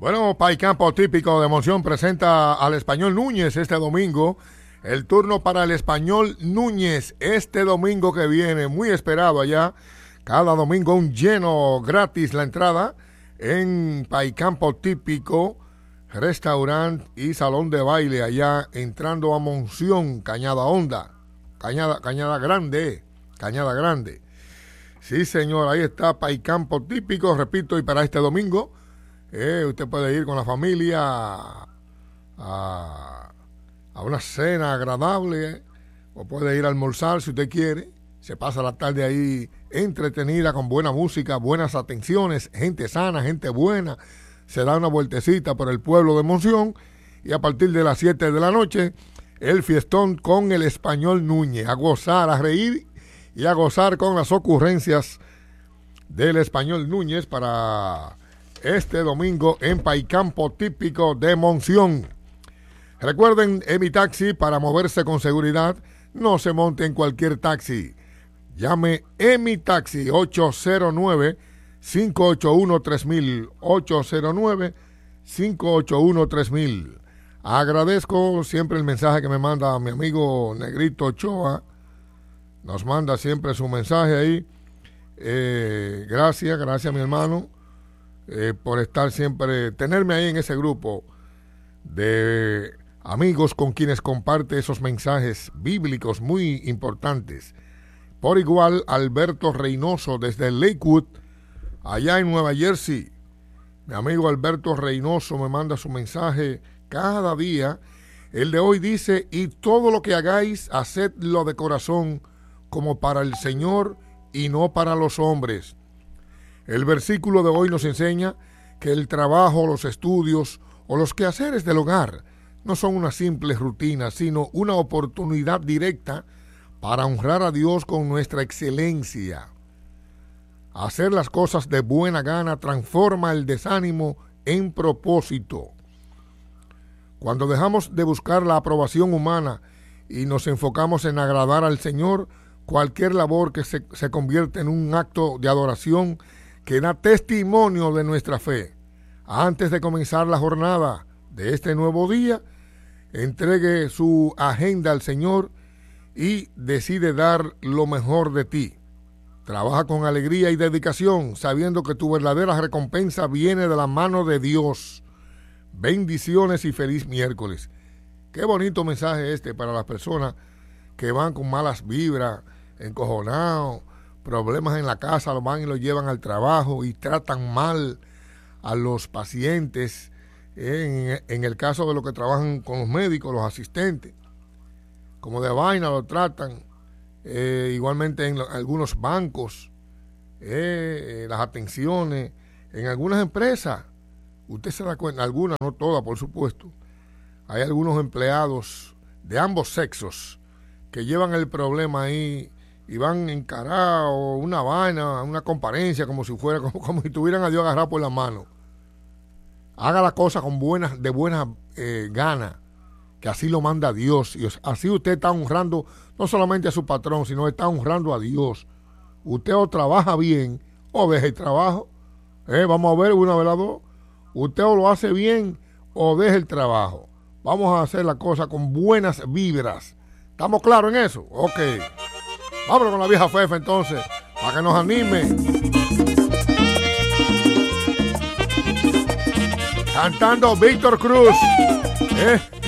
Bueno, Paicampo Típico de Monción presenta al Español Núñez este domingo. El turno para el Español Núñez este domingo que viene, muy esperado allá. Cada domingo un lleno gratis la entrada en Paicampo Típico, restaurante y salón de baile allá entrando a Monción, Cañada Honda, Cañada Grande. Sí, señor, ahí está Paicampo Típico, repito, y para este domingo usted puede ir con la familia a una cena agradable, o puede ir a almorzar si usted quiere. Se pasa la tarde ahí entretenida con buena música, buenas atenciones, gente sana, gente buena. Se da una vueltecita por el pueblo de Monción y a partir de las 7 de la noche el fiestón con el Español Núñez, a gozar, a reír y a gozar con las ocurrencias del Español Núñez para este domingo en Paicampo Típico de Monción. Recuerden, Emi Taxi, para moverse con seguridad, no se monte en cualquier taxi. Llame Emi Taxi 809-581-3000, 809-581-3000. Agradezco siempre el mensaje que me manda mi amigo Negrito Ochoa. Nos manda siempre su mensaje ahí. Gracias mi hermano, por estar siempre, tenerme ahí en ese grupo de amigos con quienes comparte esos mensajes bíblicos muy importantes. Por igual, Alberto Reynoso desde Lakewood, allá en Nueva Jersey. Mi amigo Alberto Reynoso me manda su mensaje cada día. El de hoy dice: y todo lo que hagáis, hacedlo de corazón, como para el Señor y no para los hombres. El versículo de hoy nos enseña que el trabajo, los estudios o los quehaceres del hogar no son una simple rutina, sino una oportunidad directa para honrar a Dios con nuestra excelencia. Hacer las cosas de buena gana transforma el desánimo en propósito. Cuando dejamos de buscar la aprobación humana y nos enfocamos en agradar al Señor, cualquier labor que se convierte en un acto de adoración que da testimonio de nuestra fe. Antes de comenzar la jornada de este nuevo día, entregue su agenda al Señor y decide dar lo mejor de ti. Trabaja con alegría y dedicación, sabiendo que tu verdadera recompensa viene de la mano de Dios. Bendiciones y feliz miércoles. Qué bonito mensaje este para las personas que van con malas vibras, encojonados, problemas en la casa, lo van y lo llevan al trabajo y tratan mal a los pacientes, en el caso de los que trabajan con los médicos, los asistentes, como de vaina lo tratan, igualmente en algunos bancos, las atenciones, en algunas empresas, usted se da cuenta, algunas, no todas por supuesto, hay algunos empleados de ambos sexos que llevan el problema ahí y van encarados, una vaina, una comparencia, como si fuera, como si tuvieran a Dios agarrado por la mano. Haga la cosa con de buena gana, que así lo manda Dios. Y así usted está honrando no solamente a su patrón, sino está honrando a Dios. Usted o trabaja bien o deja el trabajo. Vamos a ver, una vez las dos. Usted o lo hace bien o deja el trabajo. Vamos a hacer la cosa con buenas vibras. ¿Estamos claros en eso? Ok. Vámonos con la vieja Fefa entonces, para que nos anime. Cantando Víctor Cruz.